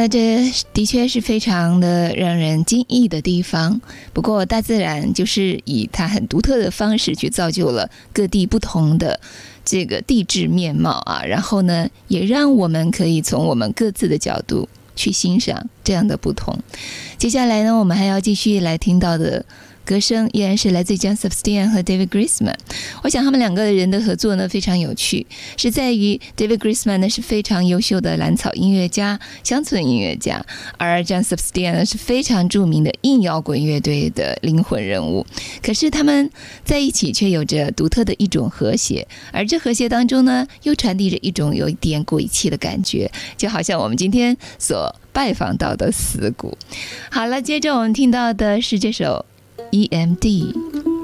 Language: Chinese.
这的确是非常的让人惊异的地方。不过大自然就是以它很独特的方式去造就了各地不同的这个地质面貌啊，然后呢，也让我们可以从我们各自的角度去欣赏这样的不同。接下来呢，我们还要继续来听到的歌声依然是来自 Jan Sebastian 和 David Grisman。 我想他们两个人的合作呢非常有趣，是在于 David Grisman 呢是非常优秀的蓝草音乐家、乡村音乐家，而 Jan Sebastian 呢是非常著名的硬摇滚乐队的灵魂人物。可是他们在一起却有着独特的一种和谐，而这和谐当中呢又传递着一种有一点鬼气的感觉，就好像我们今天所拜访到的死谷。好了，接着我们听到的是这首EMD。